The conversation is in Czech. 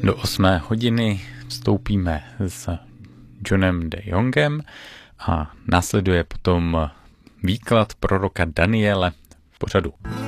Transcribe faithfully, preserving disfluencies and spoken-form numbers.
Do osmé hodiny vstoupíme s Johnem de Jongem a následuje potom výklad proroka Daniele v pořadu